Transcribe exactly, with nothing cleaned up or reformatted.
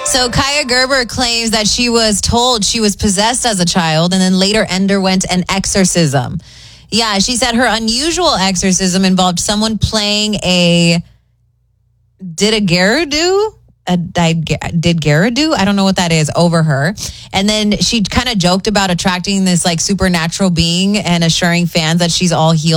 So Kaya Gerber claims that she was told she was possessed as a child and then later underwent an exorcism. Yeah, she said her unusual exorcism involved someone playing a didgeridoo, a didgeridoo, I don't know what that is, over her. And then she kind of joked about attracting this like supernatural being and assuring fans that she's all healed